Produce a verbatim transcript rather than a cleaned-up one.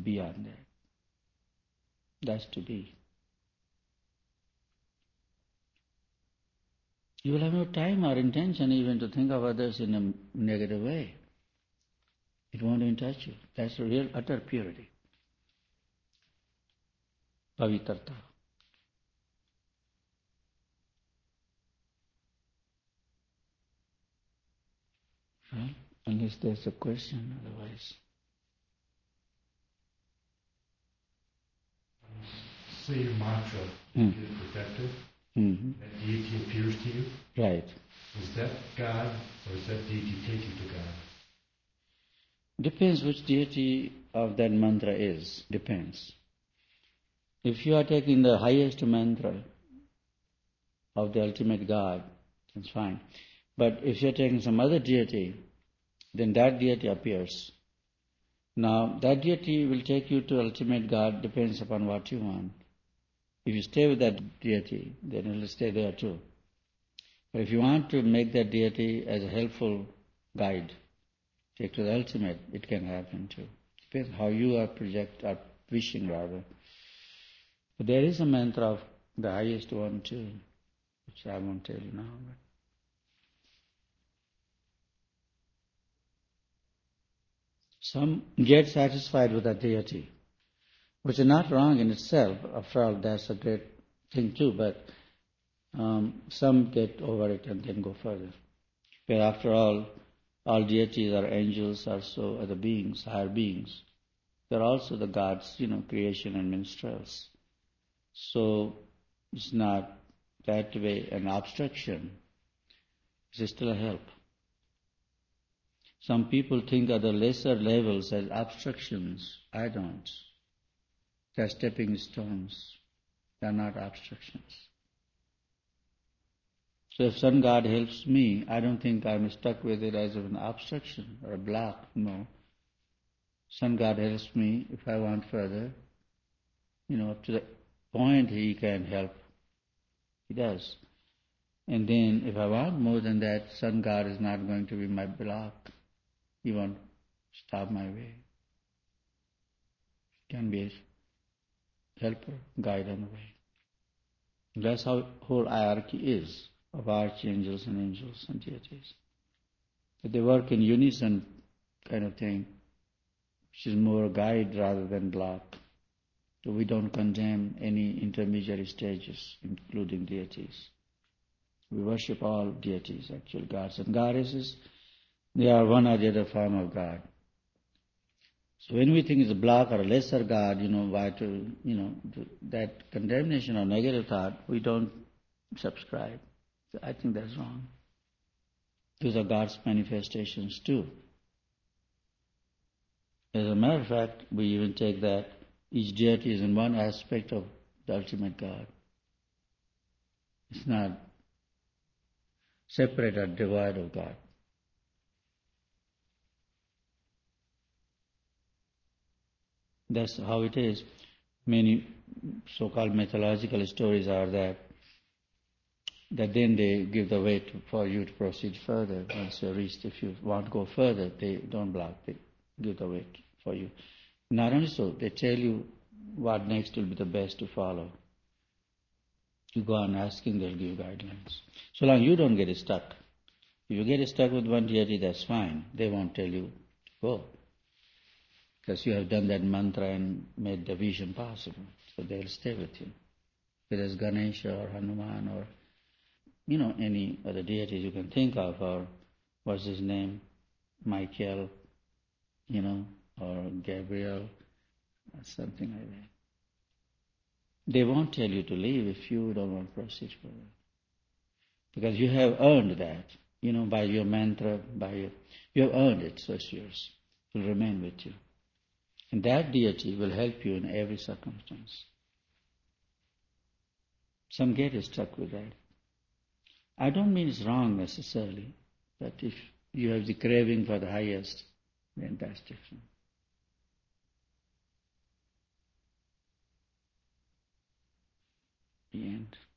beyond that. That's to be. You will have no time or intention even to think of others in a negative way. It won't even touch you. That's real utter purity. Pavitrata. Well, unless there's a question, otherwise. Say your mantra, Mm. is perfected, Mm-hmm. that deity appears to you. Right. Is that God, or is that deity take you to God? Depends which deity of that mantra is. Depends. If you are taking the highest mantra of the ultimate God, that's fine. But if you are taking some other deity, then that deity appears. Now, that deity will take you to ultimate God, depends upon what you want. If you stay with that deity, then it will stay there too. But if you want to make that deity as a helpful guide, take to the ultimate, it can happen too. Depends how you are project, are wishing rather. But there is a mantra of the highest one too, which I won't tell you now. But some get satisfied with that deity, which is not wrong in itself. After all, that's a great thing too, but um, some get over it and then go further. But after all, all deities are angels, also other beings, higher beings. They're also the gods, you know, creation and minstrels. So it's not that way an obstruction. It's still a help. Some people think of the lesser levels as obstructions. I don't. They're stepping stones. They're not obstructions. So if sun god helps me, I don't think I'm stuck with it as an obstruction or a block. No. Sun god helps me if I want further. You know, to the point he can help. He does. And then if I want more than that, sun god is not going to be my block. He won't stop my way. He can be a helper, guide on the way. That's how whole hierarchy is of archangels and angels and deities. But they work in unison kind of thing, which is more guide rather than block. So we don't condemn any intermediary stages, including deities. We worship all deities, actual gods and goddesses. They are one or the other form of God. So when we think it's a block or a lesser God, you know, why to, you know, that condemnation or negative thought, we don't subscribe. So I think that's wrong. Those are God's manifestations too. As a matter of fact, we even take that each deity is in one aspect of the ultimate God. It's not separate or divide of God. That's how it is. Many so-called mythological stories are that that then they give the way to, for you to proceed further. Once you reach, if you want to go further, they don't block, they give the way for you. Not only so, they tell you what next will be the best to follow. You go on asking, they'll give guidelines. So long you don't get stuck. If you get stuck with one deity, that's fine. They won't tell you to go. Because you have done that mantra and made the vision possible. So they'll stay with you. Whether it's Ganesha or Hanuman or, you know, any other deities you can think of, or what's his name, Michael, you know, or Gabriel, or something like that. They won't tell you to leave if you don't want to proceed further. Because you have earned that, you know, by your mantra, by your, you have earned it, so it's yours. It will remain with you. And that deity will help you in every circumstance. Some get stuck with that. I don't mean it's wrong necessarily, but if you have the craving for the highest, then that's different. The end.